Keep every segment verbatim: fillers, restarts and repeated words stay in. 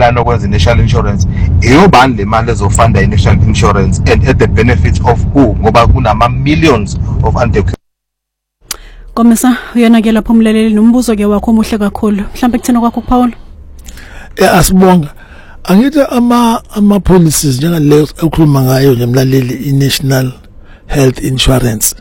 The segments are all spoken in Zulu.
plan okwenza national insurance eyobani le mali ezofunda national insurance and at the benefits of who ngoba kunama millions of undocumented. Komisa uyena ke lapho umlaleli nombuzo ke wakho omuhle kakhulu mhlawumbe kuthena kwakho kuPaul. Eh asibonga angithi ama ama policies njengaleyo ekhuluma ngayo njemlaleli i-National Health Insurance.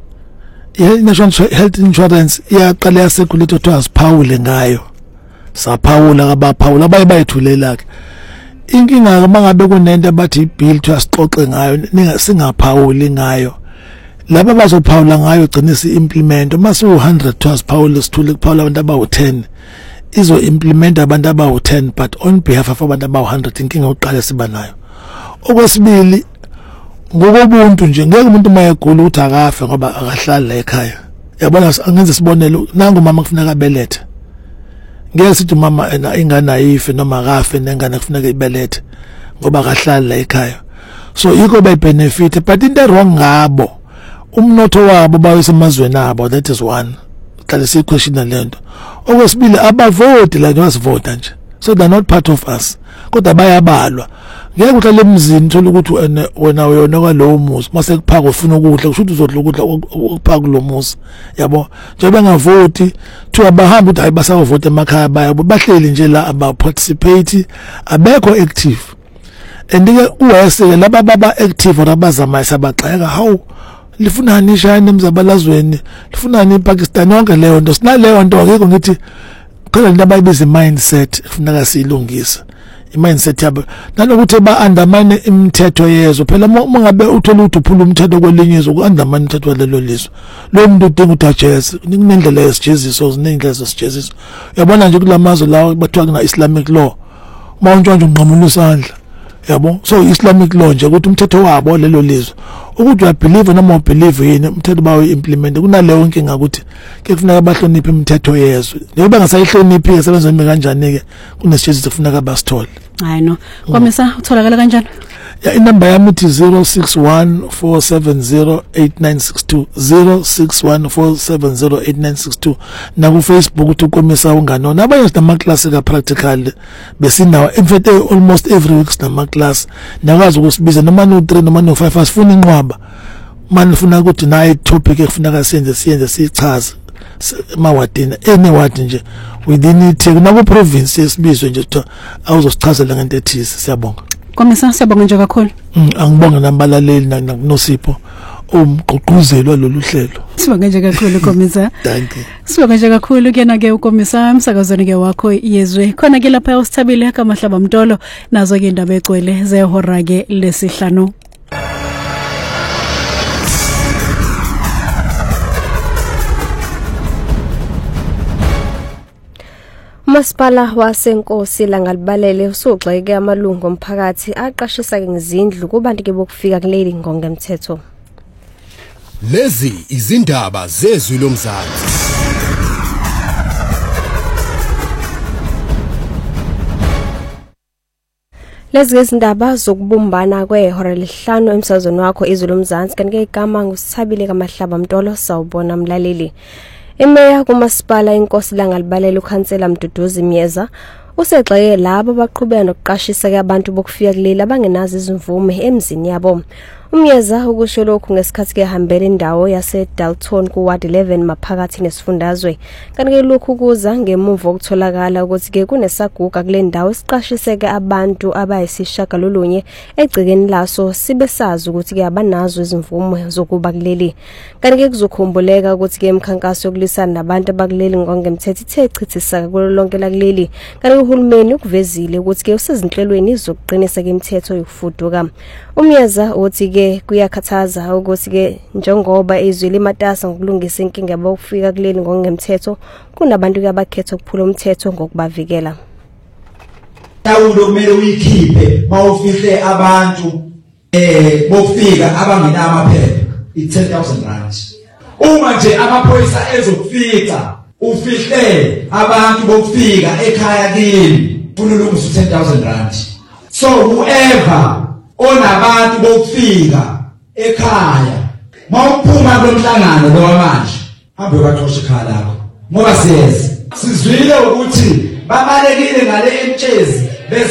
I-National Health Insurance iyaqala yasekulitho to asiphawule ngayo. Saphawula kabaphawula baye bayithulela ke. Inkinga mangabe kunento abathi ibill to asixoxe ngayo ningasingaphawuli ngayo. Laba bazophawula ngayo gcina si implement mase u one hundred to asiphawule sithule kuphawula abantu abawu ten. Izo implement abantu abawu ten but on behalf of abantu abawu one hundred inkinga uqala siba nayo. Okwesibili ngokobuntu nje ngeke umuntu mayegula ukuthi akafe ngoba akahlali la ekhaya. Yabona angenze sibonelo nangu mama kufuneka abelethe. Ngeke sithi mama ena ingane ayife noma akafe nengane kufuneka ibelethe ngoba akahlali la ekhaya. So yiko bay benefit but into wrong ngabo. Umnotho wabo bawesemazweni abo that is one. Qale si question lento. Okwesibili abavoti la ngasivota nje. So they're not part of us. Kodwa bayabalwa. Ngeke uhlale emzini thola ukuthi wena uyona kwalowo muzi mase kuphaka ufuna ukudla kusho ukuthi uzodla ukudla ukuphaka kulo muzi. Yabo. Njengoba ngavoti thu abahamba ukuthi ayibasavota emakhaya bayabo bahleli nje la aba participate abekho active. Andike uwese laba baba active abazama isabaxeka how lifuna nishayini emzabalazweni lifuna ni Pakistan yonke leyo nto sinaleyo nto akekho ngithi khona into abayibiza mindset kufuneka siyilungisa i-mindset yabo nalokuthi ba undermine imithetho yezo phela uma ngabe uthola ukuthi uphula umthetho kwelinye izwe ku-undermine umthetho walelo lizwe lo muntu udinga utajeza kunendlela yesijeziso zinendlela zesijeziso uyabona nje kulamazwe lawo bathiwa kuna Islamic law uma untshontshe unqamula isandla yabo so Islamic law nje ukuthi umthetho wabo lelo lizwe ukuthi uya believe noma ubelieve yini umthetho bawo implement kunaleyo inkinga ukuthi ke kufuneka bahloniphe imithetho yezwe njengoba ngasayihloniphi esebenzweni kanjani ke kunesijeziso kufuneka basithole. Hayi no Komisa utholakala kanjani? Ya inamba yami ithi zero six one four seven zero eight nine six two zero six one four seven zero eight nine six two na ku Facebook uthi uKomisa unganona abanye sinama class ka practical besinawo in fact almost every week sinama class nakwazi ukusibiza noma no three noma no five asifuna inqwaba manje ufuna ukuthi nayi topic ekufuneka senze siyenze sichaze mawadini any word nje within it naku province esibizwe nje ukuthi awuzosichazela ngento ethize. Siyabonga Komisa siyabonga nje kakhulu. Angibonga nabalaleli nakuNosipho umgqugquzeli walolu hlelo. Sibonga nje kakhulu Komisa. Thank you. Sibonga nje kakhulu kena ke uKomisa emsakazweni ke wakho yezwe khona ke lapha usithabile kaMahlaba Mtolo nazo ke indaba egcwele zehora ke lesihlanu. Masipala wasenkosi langalibalele usugxeke amalungu omphakathi aqashisa ke ngizindlu kubantu ke bokufika kuleli ngonge mthetho. Lezi izindaba zezwi lomzansi. Lezi izindaba zokubumbana kwehora lihlanu emsazweni wakho izwi lomzansi kanike igama ngusithabile kaMahlaba Mtolo sawubona mlaleli. Emeya kumasipala inkosi langalibalele ukhansela Mduduzi Myeza usexaye labo abaqhubeka nokuqashisa ke abantu bokufika kuleli abangenazo izimvume emzini yabo. Umyeza ukusho lokhu ngesikhathi ke hambele indawo yase Dalton ku ward eleven maphakathi nesifundazwe. Kanike lokhu kuza ngemuva ukutholakala ukuthi ke kunesaguga kule ndawo esiqashiseke abantu abayisishaka lolunye egcikeni laso sibe sazi ukuthi ke abanazo izimvume zokuba kuleli. Kanike kuzokhumbuleka ukuthi ke emkhankaso yokulisana nabantu abakuleli ngonge mthetho ithe chithisa kulo lonke la kuleli. Kanike uhulumeni ukuvezile ukuthi ke usezinhlelweni zokuqinisa ke imithetho yokufuduka. Umyeza uthi ke kuyakhathaza ukuthi ke njengoba izwi limatasa ngokulungisa inkinga abokufika kuleli ngongemthetho kunabantu ke abakhetha ukuphula umthetho ngokubavikela. Tawulo kumele uyikhiphe mawufihle abantu eh bokufika abangenama amaphepha i ten thousand rand. Uma nje amaphoyisa ezokufika ufihle abantu bokufika ekhaya kini kululungisa u ten thousand rand. So whoever onabantu bokufika ekhaya mawuphuma kwemhlangano lo manje hambe baxoxa ekhaya lakho ngoba siyeza sizwile ukuthi babalekile ngale emtshezi